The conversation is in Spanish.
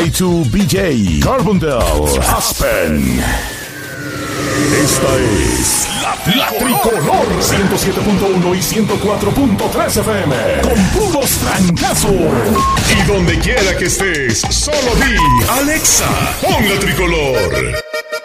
K2BJ, Carbondale, Aspen. Esta es la Tricolor 107.1 y 104.3 FM con puros trancazos. Y donde quiera que estés, solo di Alexa, pon la Tricolor.